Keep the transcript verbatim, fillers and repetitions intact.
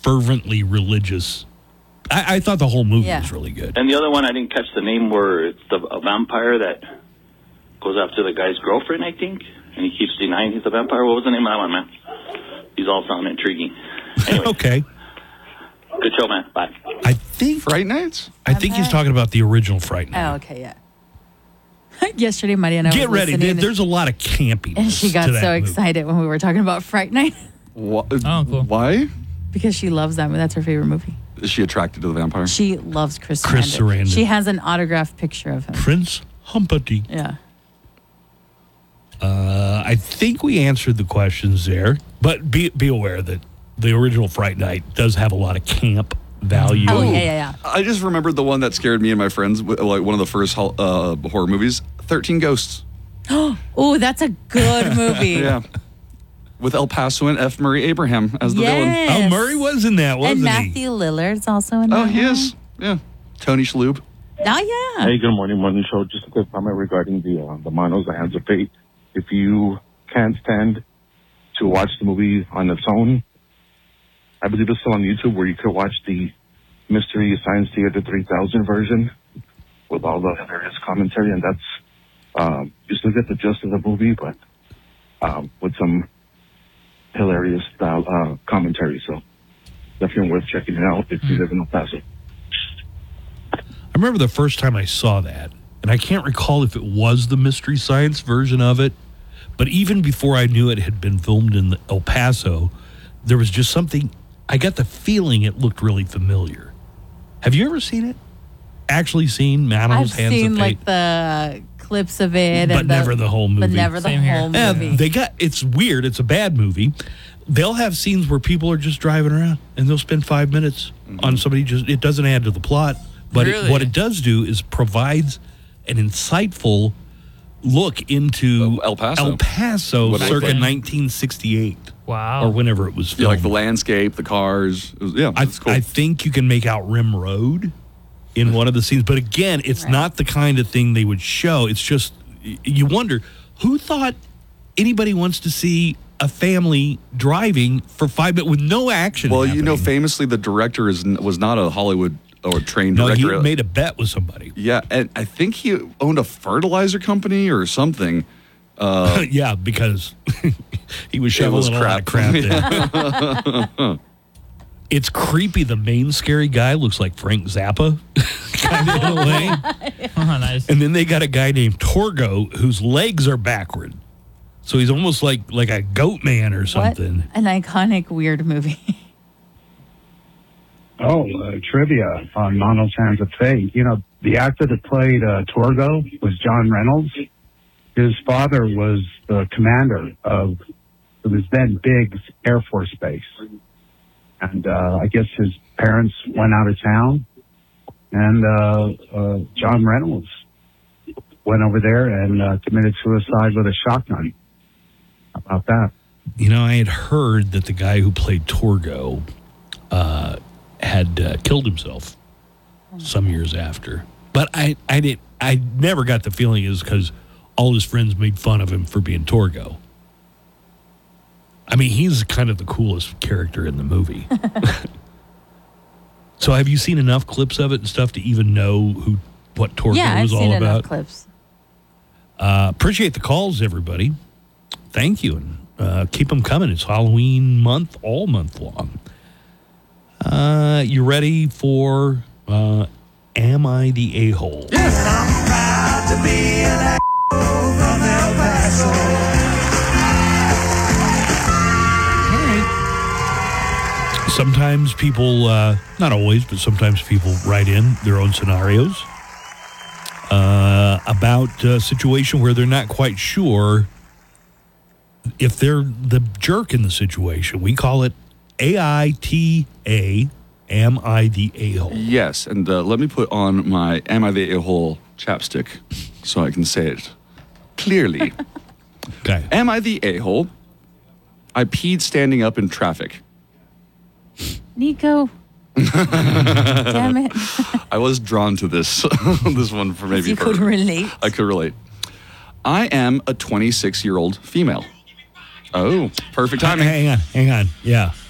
fervently religious. I, I thought the whole movie Yeah. was really good. And the other one, I didn't catch the name, where it's the, a vampire that goes after the guy's girlfriend, I think, and he keeps denying he's a vampire. What was the name of that one, man? These all sound intriguing. Anyway, Okay. good show, man. Bye. I think Fright Nights? I think he's talking about the original Fright Night. Oh, okay, yeah. Yesterday, Mariana Get was ready. listening, There- There's a lot of campiness and she got to that so movie. excited when we were talking about Fright Night Wha- Oh, cool. Why? because she loves that movie. That's her favorite movie. Is she attracted to the vampire? She loves Chris, Chris Sarandon. Sarandon. She has an autographed picture of him. Prince Humperdinck. Yeah. Uh, I think we answered the questions there, but be be aware that the original Fright Night does have a lot of camp value. Oh, yeah, yeah, yeah. I just remembered the one that scared me and my friends, like one of the first uh, horror movies, thirteen Ghosts. Oh, that's a good movie. Yeah. With El Pasoan F. Murray Abraham as the villain. Yes. Oh, Murray was in that, wasn't And he? Matthew Lillard's also in Oh, that he one. is. Yeah. Tony Shalhoub. Oh, yeah. Hey, good morning, morning show. Just a quick comment regarding the uh, the Manos, The Hands of Fate. If you can't stand to watch the movie on its own, I believe it's still on YouTube where you could watch the Mystery Science Theater three thousand version with all the hilarious commentary, and that's um, you still get the gist of the movie, but um, with some hilarious style uh, commentary. So definitely worth checking it out if you live in El Paso. I remember the first time I saw that, and I can't recall if it was the Mystery Science version of it, but even before I knew it had been filmed in El Paso, there was just something, I got the feeling it looked really familiar. Have you ever seen it? Actually seen Manos, I've Hands seen of Fate? like the clips of it. But and never the whole But movie. never the Same here. whole Yeah, movie. they got, it's weird, it's a bad movie. They'll have scenes where people are just driving around and they'll spend five minutes on somebody, just it doesn't add to the plot. But Really? it, what it does do is provides an insightful look into El Paso. El Paso What circa happened? nineteen sixty-eight Wow. or whenever it was Yeah, filmed. like the landscape, the cars. It was, yeah, I, it's cool. I think you can make out Rim Road in one of the scenes. But again, it's Right. not the kind of thing they would show. It's just, y- you wonder, who thought anybody wants to see a family driving for five minutes with no action well, you know, happening? famously, the director is n- was not a Hollywood or trained No, he director. made a bet with somebody. yeah, and I think he owned a fertilizer company or something. Yeah, because he was shoveling was a lot of crap in. It's creepy. The main scary guy looks like Frank Zappa, kind of in a way. Oh, nice. And then they got a guy named Torgo whose legs are backward. So he's almost like like a goat man or What something. an iconic weird movie. Oh, uh, trivia on Manos Hands of Fate. You know, the actor that played uh, Torgo was John Reynolds. His father was the commander of, it was then Biggs Air Force Base. And uh, I guess his parents went out of town, and uh, uh, John Reynolds went over there and uh, committed suicide with a shotgun. How about that? You know, I had heard that the guy who played Torgo uh, had uh, killed himself some years after. But I, I did I never got the feeling it was because all his friends made fun of him for being Torgo. I mean, he's kind of the coolest character in the movie. So have you seen enough clips of it and stuff to even know who what Torgo yeah, I've was seen all enough about? clips. Uh, appreciate the calls, everybody. Thank you. And uh, keep them coming. It's Halloween month, all month long. Uh, you ready for uh, Am I the A-Hole? Sometimes people, uh, not always, but sometimes people write in their own scenarios uh, about a situation where they're not quite sure if they're the jerk in the situation. We call it A I T A, Am I the A-Hole? Yes, and uh, let me put on my Am I the A-Hole chapstick so I can say it clearly. Okay. Am I the A-Hole? I peed standing up in traffic. Nico. Damn it. I was drawn to this this one for maybe You for- could relate. I could relate. I am a twenty-six-year-old female. Oh, perfect timing. Hang on, hang on. Yeah.